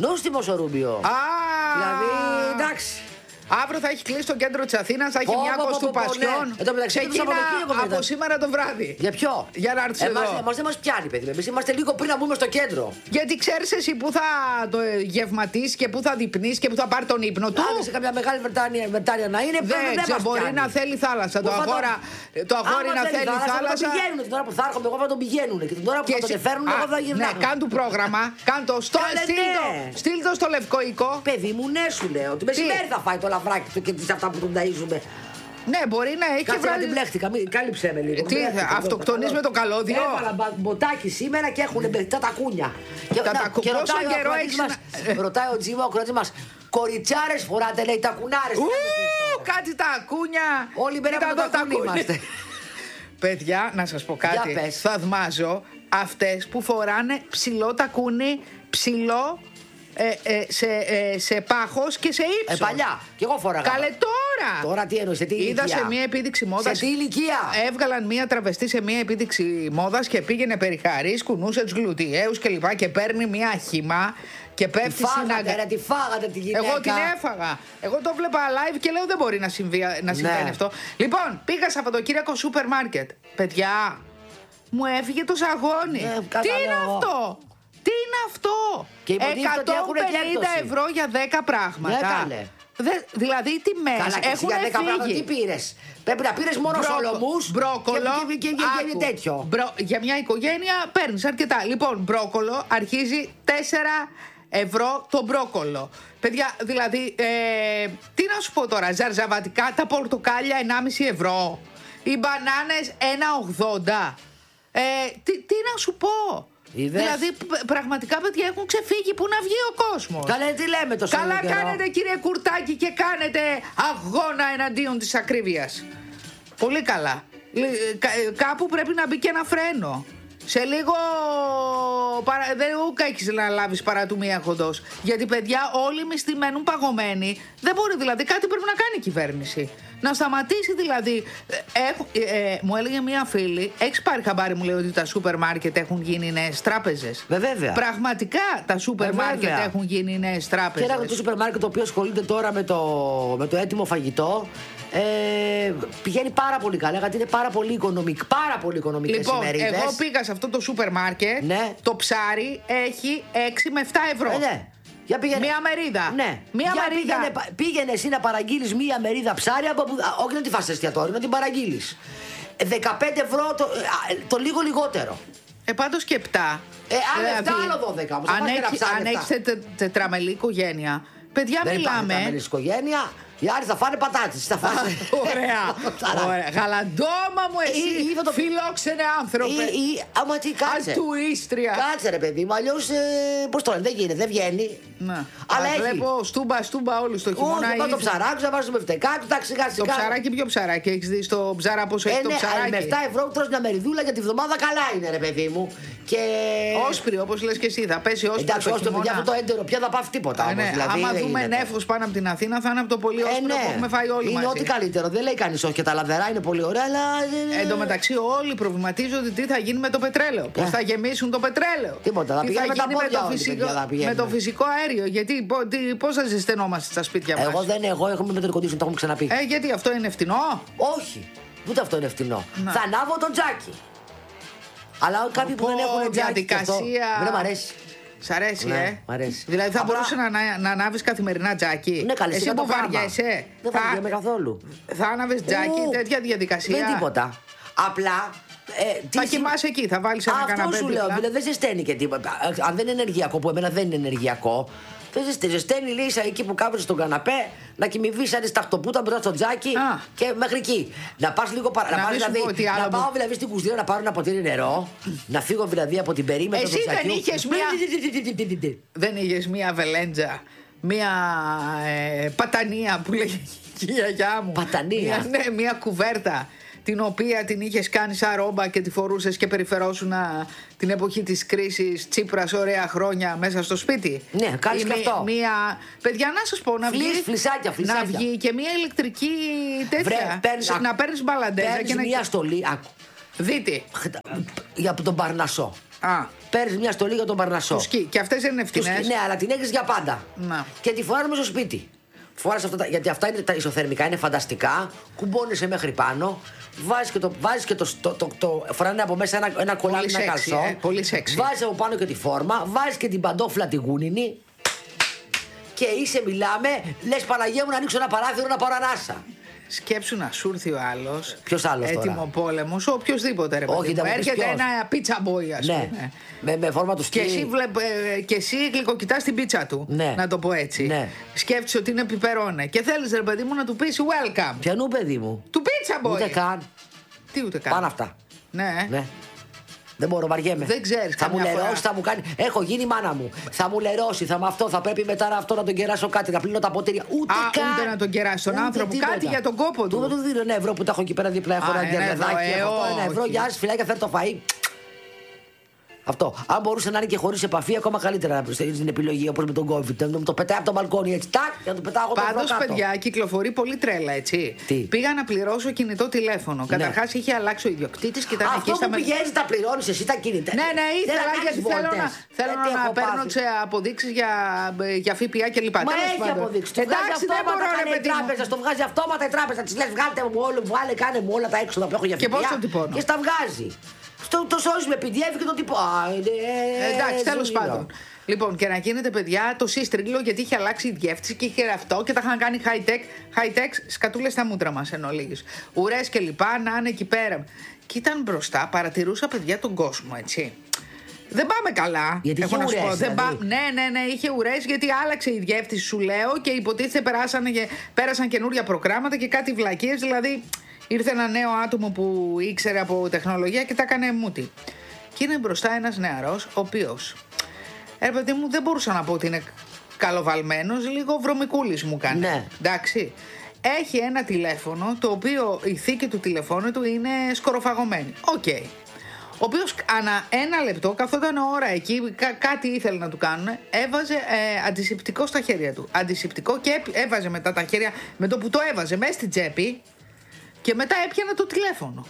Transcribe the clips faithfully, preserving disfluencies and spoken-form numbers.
Νόστιμος ο Ρούμπιο. Α, Δηλαδή, εντάξει. Αύριο θα έχει κλείσει το κέντρο της Αθήνας, θα έχει Πω, μια πω, πω, κοστού πω, ναι. πασιών. Εν τω μεταξύ, το Ξεκίνα Σαββατοκύριακο μετά. από σήμερα το βράδυ. Για ποιο? Για να έρθεις Εμάς, εδώ. εμάς δεν μας πιάνει, παιδί. Εμείς είμαστε λίγο πριν να μπούμε στο κέντρο. Γιατί ξέρεις εσύ που θα το γευματίσει και που θα δειπνείς και που θα πάρει τον ύπνο του. Αν σε κάποια μεγάλη Βρετάνια, Βρετάνια να είναι, Δεν δεν ξέρω, μας μπορεί πιάνει. να θέλει θάλασσα. Το, Πού θα αγόρα, το αγόρι Άμα να θέλει θάλασσα. Θα τον πηγαίνουν την ώρα που θα έρχομαι, εγώ θα τον πηγαίνουν. Και την ώρα που Και θα τον εσύ- φέρνουν, Α, εγώ θα ναι, γυρνάω. κάν του πρόγραμμα. Κάν το. Στο, Καλέ, στείλ, ναι. το στείλ το στο λευκό οικό. Παιδί μου, ναι, σου λέω. Ότι μεσημέρι θα φάει το λαβράκι του και τις αυτά που τον ταΐζουμε. Ναι, μπορεί να έχει Κάτσε να βράδυ. την πλέχτηκα, μην κάλυψέ με λίγο. Τι, Μην πλέχτηκα, αυτοκτονείς εδώ. με το καλώδιο? Έβαλα μπα- μποτάκι σήμερα και έχουν μπεχτά τα κούνια. Και, Τα- να- τα- και πόσο ρωτάει ο καιρό ακροατής έχεις μας, να- ρωτάει ο Τζίμα, ο ακροατής μας, κοριτσάρες φοράτε, λέει, τα κουνάρες. Ου, κάτι τα ακούνια. Όλη μέρα Κοίτα με το εδώ τα τακούνι ακούνια. είμαστε. Παιδιά, να σας πω κάτι. Για πες. Θαυμάζω αυτές που φοράνε ψηλό τακούνι, ψηλό ε, ε, σε, ε, σε πάχος και σε Ε, ύψος. παλιά. Κι εγώ φοράγα. Καλέ τώρα. Τώρα τι εννοείς, σε τι Είδα ηλικία? σε μια επίδειξη μόδας. Σε τι ηλικία? Έβγαλαν μια τραβεστή σε μια επίδειξη μόδας και πήγαινε περιχαρής, κουνούσε τους γλουτιαίους και λοιπά και παίρνει μια χύμα και Τη πέφτει στην φάγατε, αγκα... ρε, τη φάγατε τη γυναίκα. Εγώ την έφαγα. Εγώ το βλέπα live και λέω δεν μπορεί να, συμβεί, να συμβαίνει Ναι. αυτό. Λοιπόν, πήγα Σαββατοκύριακο σούπερ μάρκετ. Παιδιά, μου έφυγε το ζαγόνι. Ναι, Τι είναι καταλαβαίνω. αυτό? Τι είναι αυτό? Και υποτίθεται ότι έχουν εκατόν πενήντα έκπτωση. ευρώ για δέκα πράγματα. Ναι, καλέ. Δε, δηλαδή οι τιμές Καλά, και εσύ έχουν για δέκα πράγματα τι φύγει. πήρες? Πρέπει να πήρες μόνο Μπρόκο- σολομούς μπρόκολο. και, και, και, και, Άκου. και τέτοιο. Μπρο- για μια οικογένεια παίρνεις αρκετά. Λοιπόν, μπρόκολο αρχίζει τέσσερα ευρώ το μπρόκολο. Παιδιά, δηλαδή, ε, τι να σου πω τώρα, ζαρζαβατικά, τα πορτοκάλια ενάμιση ευρώ. Οι μπανάνες ένα ογδόντα. Ε, τι, τι να σου πω. Είδες? Δηλαδή, π- πραγματικά, παιδιά, έχουν ξεφύγει. Πού να βγει ο κόσμος. Καλέ, τι λέμε το Καλά καιρό. κάνετε, κύριε Κουρτάκη, και κάνετε αγώνα εναντίον της ακρίβειας. Πολύ καλά. Λι- κα- ε, Κάπου πρέπει να μπει και ένα φρένο. Σε λίγο παρα... δεν ούκα έχεις να λάβεις παρά του μία χοντός. Γιατί, παιδιά, όλοι οι μισθοί μένουν παγωμένοι. Δεν μπορεί, δηλαδή, κάτι πρέπει να κάνει η κυβέρνηση. Να σταματήσει, δηλαδή. Ε, έχω- ε, ε, μου έλεγε μία φίλη, έχεις πάρει χαμπάρι, μου λέει, ότι τα σούπερ μάρκετ έχουν γίνει νέες τράπεζες. Ε, βέβαια. Πραγματικά τα σούπερ Ε, βέβαια. μάρκετ έχουν γίνει νέες Και τράπεζες. ένα το σούπερ μάρκετ το οποίο ασχολείται τώρα με το, με το έτοιμο φαγητό. Ε, πηγαίνει πάρα πολύ καλά, γιατί είναι πάρα πολύ οικονομικό. Πάρα πολύ οικονομικές Λοιπόν, ημερίδες. εγώ πήγα σε αυτό το σούπερ μάρκετ. Ναι. Το ψάρι έχει έξι με επτά ευρώ. Ε, ναι. Για πήγαινε... Μία μερίδα. Ναι. Μία Για μερίδα. Πήγαινε, πα- πήγαινε εσύ να παραγγείλεις μία μερίδα ψάρι από που, α, όχι να τη φας σε εστιατόριο, να την παραγγείλεις. Ε, δεκαπέντε ευρώ το, ε, α, το λίγο λιγότερο. Ε, πάντως και επτά. Ε, άλλο επτά, άλλο δώδεκα όμως. Θα Αν πας και ένα έχει- ψάρι αν επτά. έχεις τε, τετραμελή οικογένεια. Παιδιά, Δεν υπάρχει μιλάμε. τραμελής οικογένεια. Οι άλλοι θα φάνε πατάτες. Θα φάνε... Ωραία. Ωραία. Γαλαντόμα μου, εσύ. Ή- ή θα το- Φιλόξενε άνθρωπε. Ή, ή, άμα τι κάτσε. Αστουίστρια. Κάτσε ρε παιδί μου, αλλιώς ε, πώς το λένε, δεν γίνεται, δεν βγαίνει. Να. Αλλά Α, έχει. βλέπω στούμπα, στούμπα όλου στο Όχι, χειμώνα. θα πάω το ήρθε. ψαράκι, θα βάζω το μευτεκάκι του, τα σιγά Το σιγά. ψαράκι, ποιο ψαράκι. Έχει δει στο ψάρα πόσο Ε, έχει το ναι, αλλά ψαράκι. με επτά ευρώ τρως μια μεριδούλα για τη βδομάδα καλά είναι ρε παιδί μου. Και... Όσπρι, όπω λες και εσύ, θα πέσει όσπρι. Εντάξει, το όσο το παιδιά χειμώνα. αυτό το έντερο πια θα πάθει τίποτα. Ε, Όμως, ναι, δηλαδή, άμα δεν δούμε γίνεται. νέφος πάνω από την Αθήνα, θα είναι από το πολύ Ε, όσπριο ναι. που έχουμε φάει όλοι είναι μαζί. ό,τι καλύτερο. Δεν λέει κανεί όχι και τα λαδερά είναι πολύ ωραία, αλλά. Εν τω μεταξύ, όλοι προβληματίζονται τι θα γίνει με το πετρέλαιο. Πώς Ε. θα γεμίσουν το πετρέλαιο. Τίποτα, θα τι πηγαίνουμε τα γίνει με πόδια το, όλοι, φυσικό, παιδιά, θα με πηγαίνουμε. το φυσικό αέριο. Γιατί πώ θα ζεσθενόμαστε στα σπίτια μας. Εγώ δεν εγώ, έχουμε με το κοντίσιο, το έχουμε ξαναπεί. Ε, γιατί αυτό είναι φτηνό. Όχι, ούτε αυτό είναι φτηνό. Να. Θα ανάβω τον τζάκι. Αλλά κάποιοι που Πω, δεν έχουν τζάκι. και αυτό, διαδικασία. Δεν μ' αρέσει. Σ' αρέσει, Ναι, ε. μ' αρέσει. Δηλαδή θα Απλά- μπορούσε να, να, να ανάβει καθημερινά τζάκι. Ναι, καλή, Εσύ σιγά που το πράγμα. βαριέσαι. Δεν θα, βαριέμαι καθόλου. θα άναβε τζάκι, Ου, τέτοια διαδικασία. Δεν τίποτα. Απλά. Ε, τι Θα συ- κοιμάσαι εκεί, θα βάλει ένα Αυτό καναπέ. σου λέω, δίπλα. δηλαδή δεν ζεσταίνει και τίποτα. Αν δεν είναι ενεργειακό, που εμένα δεν είναι ενεργειακό, δεν ζεσταίνει. Ζεσταίνει λέει σαν εκεί που κάθεσαι στον καναπέ, να κοιμηθεί σαν τη ταχτοπούτα μπροστά στο τζάκι Α. και μέχρι εκεί. Να πα λίγο παρα... Να να, πας, μην σου δηλαδή, πω τι άλλο να πάω μου- δηλαδή στην κουζίνα να πάρω ένα ποτήρι νερό, να φύγω δηλαδή από την περίμετρο Εσύ του δεν τζακιού. είχες μία- Δεν είχε μία βελέντζα, μία ε, πατανία που λέγει η γιαγιά μου. Πατανία? Μία, ναι, μία κουβέρτα. Την οποία την είχες κάνει σαν ρόμπα και τη φορούσες και περιφερόσουν την εποχή της κρίσης Τσίπρας ωραία χρόνια μέσα στο σπίτι. Ναι, κάνεις Ή και μη- αυτό. Μία... Παιδιά, να σας πω, να Φλις, βγει, φλισάκια, φλισάκια. να βγει και μία ηλεκτρική τέτοια. Βρε, παίρνεις- να παίρνεις μπαλαντέζα Παίρνεις και να... μια στολή. Άκου. Δείτε. Για τον Παρνασσό. Α. Παίρνεις μια στολή για τον Παρνασσό. Του σκι. Και αυτές είναι ευθυνές. Ναι, αλλά την έχεις για πάντα. Να. Και τη φοράμε στο σπίτι. Φοράς αυτά τα, γιατί αυτά είναι τα ισοθερμικά, είναι φανταστικά. Κουμπώνεσαι μέχρι πάνω. Βάζεις και το. Βάζεις και το, το, το, το φοράνε από μέσα ένα, ένα κολλάκι, ένα καλσό. Ε, πολύ σεξι. Βάζεις από πάνω και τη φόρμα. Βάζεις και την παντόφλα τη γούνινη. Και είσαι, μιλάμε, λες Παναγία μου να ανοίξω ένα παράθυρο να πάω ανάσα. Σκέψου να σου έρθει ο άλλος. Ποιος άλλος τώρα? Έτοιμο πόλεμος, ο οποιοσδήποτε ρε παιδί μου. Έρχεται ένα πίτσα μπόι, ας ναι. πούμε. Με, με φόρμα του σκι. Και εσύ, βλέπ, ε, και εσύ γλυκοκοιτάς την πίτσα του. Ναι. Να το πω έτσι. Ναι. Σκέφτεσαι ότι είναι πιπερόνε. Και θέλεις ρε παιδί μου να του πεις welcome. Ποιανού παιδί μου? Του πίτσα μπόι. Ούτε καν. Τι ούτε καν. Πάνω αυτά. Ναι. ναι. Δεν μπορώ, βαριέμαι. Δεν ξέρεις. Θα μου λερώσει, θα μου κάνει. Έχω γίνει μάνα μου. Θα μου λερώσει, θα με αυτό. Θα πρέπει μετά αυτό να τον κεράσω κάτι, να πλύνω τα ποτήρια. Ούτε Α, καν. Ούτε να τον κεράσει τον άνθρωπο. Τίποτα. Κάτι για τον κόπο του. Του του δίνω ένα ευρώ που τα έχω εκεί πέρα δίπλα. Έχω ένα διαμεδάκι. Ένα ευρώ, γεια σα, φυλάκια, φέρει το φαΐ. Αυτό. Αν μπορούσε να είναι και χωρίς επαφή, ακόμα καλύτερα στην επιλογή, όπως με τον COVID. Να το πετάει από το μπαλκόνι έτσι. Τάκ, και να το πετάω από Πάντως, παιδιά, κυκλοφορεί πολύ τρέλα, έτσι. Τι? Πήγα να πληρώσω κινητό τηλέφωνο. Ναι. Καταρχάς είχε αλλάξει ο ιδιοκτήτης και ήταν αυτό εκεί στα που πηγαίνεις τα πληρώνεις εσύ τα κινητά. Ναι, ναι, ήθελα γιατί θέλω να, θέλω να παίρνω σε αποδείξεις για, για ΦΠΑ κλπ. Μα έχει αποδείξει. Εντάξει, δεν μπορώ να με τράπεζα. Το βγάζει αυτόματα η τράπεζα. Τη λες βγάλτε μου όλο, βγάλε, κάνε μου όλα τα έξοδα που έχω για ΦΠΑ. Και πώς το τυπώνω? Και στα βγάζει. Το, το σώζει με πι ντι εφ και το τυπώ. Ε, εντάξει, τέλος πάντων. Λοιπόν, και να γίνεται, παιδιά, το σύστριγγλο γιατί είχε αλλάξει η διεύθυνση και είχε αυτό και τα είχαν κάνει high tech, high tech σκατούλες στα μούτρα μας εν ολίγης. Ουρές και λοιπά, να είναι εκεί πέρα. Και ήταν μπροστά, παρατηρούσα, παιδιά, τον κόσμο, έτσι. Δεν πάμε καλά. Γιατί έχω είχε να σου ουρές, πω. Δεν δηλαδή. πά... Ναι, ναι, ναι, είχε ουρές γιατί άλλαξε η διεύθυνση, σου λέω, και υποτίθεται περάσαν, και... πέρασαν καινούρια προγράμματα και κάτι βλακίες, δηλαδή. Ήρθε ένα νέο άτομο που ήξερε από τεχνολογία και τα έκανε μούτι. Και είναι μπροστά ένας νεαρός, ο οποίος, ρε παιδί μου, δεν μπορούσα να πω ότι είναι καλοβαλμένος, λίγο βρωμικούλης μου κάνει. Ναι. Εντάξει. Έχει ένα τηλέφωνο, το οποίο η θήκη του τηλεφώνου του είναι σκοροφαγωμένη. Οκ. Okay. Ο οποίος ανά ένα λεπτό, καθόταν ώρα εκεί, κά- κάτι ήθελε να του κάνουν, έβαζε ε, αντισηπτικό στα χέρια του. Αντισηπτικό και έβαζε μετά τα χέρια, με το που το έβαζε μέσα στην τσέπη. Και μετά έπιανα το τηλέφωνο.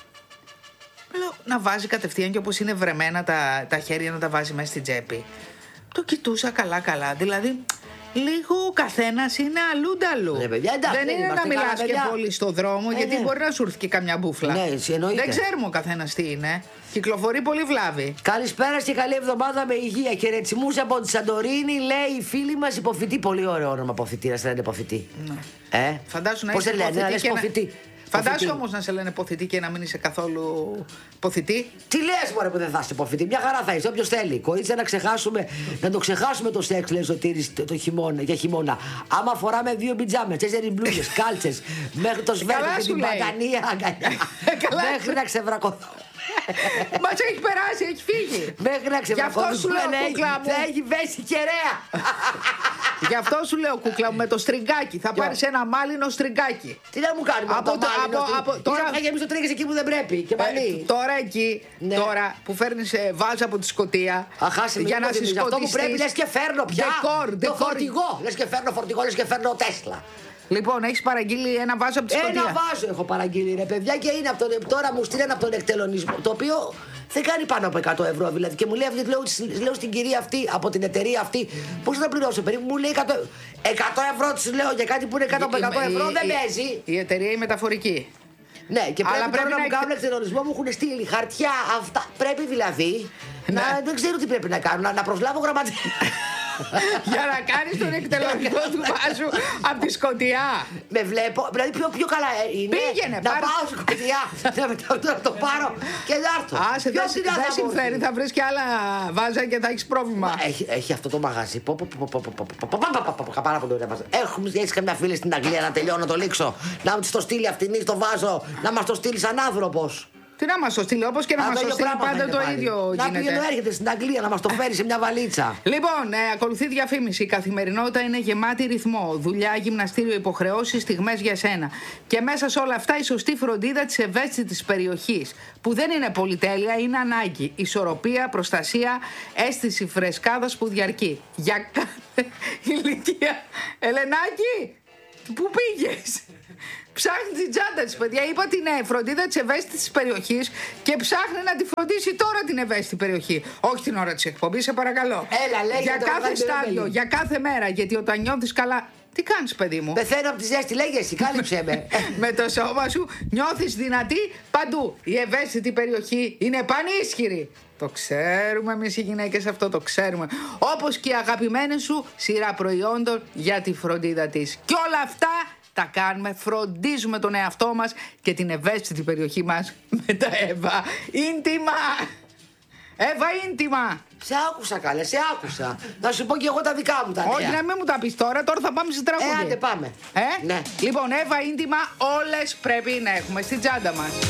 Λέω να βάζει κατευθείαν και όπως είναι βρεμένα τα, τα χέρια να τα βάζει μέσα στην τσέπη. Το κοιτούσα καλά καλά. Δηλαδή λίγο ο καθένας είναι αλλούνταλου. Ναι, παιδιά, εντάξει, δεν δεν είναι να μιλάς και πολύ στο δρόμο, ε, γιατί ναι. μπορεί να σου έρθει και καμιά μπούφλα. Ναι, δεν ξέρουμε ο καθένας τι είναι. Κυκλοφορεί πολύ βλάβη. Καλησπέρα και καλή εβδομάδα με υγεία. Χαιρετισμούς από τη Σαντορίνη, λέει η φίλη μας υποφοιτή. Πολύ ωραίο όνομα υποφοιτήρα, λένε υποφοιτή. Ναι. Ε? Φαντάσου να Πώς είσαι σε λένε, να λες υποφοιτή. Να... Φαντάσου όμως να σε λένε ποθητή και να μην είσαι καθόλου ποθητή. Τι λες μωρέ που δεν θα είσαι ποθητή, μια χαρά θα είσαι, όποιος θέλει. Κορίτσια να ξεχάσουμε, να το ξεχάσουμε το σεξ, λέει Σωτήρης, το, το χειμώνα, για χειμώνα. Άμα φοράμε δύο πιτζάμες, τέσσερις μπλούζες, κάλτσες, μέχρι το σβέρκο και την μπατανία αγκαλιά. Μέχρι να ξεβρακωθώ. Μας έχει περάσει, έχει φύγει. Μέχρι να ξεβρακωθούμε, λέει, θα έχει βέσει κεραία. Γι' αυτό σου λέω, κούκλα μου, με το στριγκάκι. Θα πάρεις ένα μάλινο στριγκάκι. Τι να μου κάνουμε από το μάλινο. Τώρα θα γεμίσει το τρίγκι εκεί που δεν πρέπει. Και πάλι. Τώρα εκεί, τώρα που φέρνεις βάζα από τη Σκωτία. Για να συσκοτιστείς. Αυτό που πρέπει λες και φέρνω πια. Το φορτηγό. Λες και φέρνω φορτηγό, λες και φέρνω Τέσλα. Λοιπόν, έχεις παραγγείλει ένα βάζο από τη Σκωτία. Ένα βάζο έχω παραγγείλει, ρε παιδιά, και είναι από τον, τώρα μου στείλανε από τον εκτελονισμό. Το οποίο δεν κάνει πάνω από εκατό ευρώ, δηλαδή. Και μου λέει, λέω, λέω στην κυρία αυτή, από την εταιρεία αυτή, πώς θα πληρώσω περίπου. Μου λέει εκατό, εκατό ευρώ, της λέω για κάτι που είναι κάτω από εκατό ευρώ, δεν παίζει. Η εταιρεία η μεταφορική. Ναι, και πρέπει, Αλλά πρέπει να, να μου κάνουν εκτελονισμό, μου έχουν στείλει χαρτιά αυτά. Πρέπει δηλαδή. Ναι. Να, δεν ξέρω τι πρέπει να κάνω, να, να προσλάβω γραμματέα. Για να κάνεις τον εκτελονισμό του βάζου από τη Σκωτιά. Με βλέπω, δηλαδή πιο, πιο καλά είναι. Πήγαινε, να πάρε... πάω Σκωτιά, να το πάρω και να έρθω. Άσε, δεν δε συμφέρει, θα βρεις και άλλα βάζα και θα έχεις πρόβλημα. Έχει, έχει αυτό το μαγαζί. Πάρα πολύ ωραία. Έχουμε έτσι καμιά φίλη στην Αγγλία να τελειώνω να το λήξω. Να μου το στείλει αυτήν, το βάζω, να μας το στείλει σαν άνθρωπος. Τι να μας το στείλει, όπως και να μας το στείλει πάντα το ίδιο να γίνεται. Να έρχεται στην Αγγλία να μας το φέρει σε μια βαλίτσα. Λοιπόν, ε, ακολουθεί διαφήμιση. Η καθημερινότητα είναι γεμάτη ρυθμό. Δουλειά, γυμναστήριο, υποχρεώσεις, στιγμές για σένα. Και μέσα σε όλα αυτά η σωστή φροντίδα της ευαίσθητης περιοχής. Που δεν είναι πολυτέλεια, είναι ανάγκη. Ισορροπία, προστασία, αίσθηση φρεσκάδας που διαρκεί. Για κάθε ηλικία. Ελενάκη, πού πήγες? Ψάχνει την τσάντα της, παιδιά. Είπα την ε, φροντίδα της ευαίσθητης περιοχής και ψάχνει να τη φροντίσει τώρα την ευαίσθητη περιοχή. Όχι την ώρα της εκπομπής, σε παρακαλώ. Έλα, λέγε. Για κάθε στάδιο, για κάθε μέρα. Γιατί όταν νιώθεις καλά. Τι κάνεις, παιδί μου? Πεθαίνω από τη ζέστη, λέγε εσύ, κάλυψε με. Με το σώμα σου νιώθεις δυνατή παντού. Η ευαίσθητη περιοχή είναι πανίσχυρη. Το ξέρουμε εμείς οι γυναίκες αυτό, το ξέρουμε. Όπως και οι αγαπημένες σου σειρά προϊόντων για τη φροντίδα της. Και όλα αυτά τα κάνουμε, φροντίζουμε τον εαυτό μας και την ευαίσθητη περιοχή μας με τα Εύα Ίντιμα. Εύα Ίντιμα. Σε άκουσα, καλέ, σε άκουσα. Να σου πω και εγώ τα δικά μου τα νέα. Όχι, να μην μου τα πεις τώρα, τώρα θα πάμε σε τραγούδι. Ε, άντε πάμε. Ε? Ναι. Λοιπόν, Εύα Ίντιμα όλες πρέπει να έχουμε στην τσάντα μας.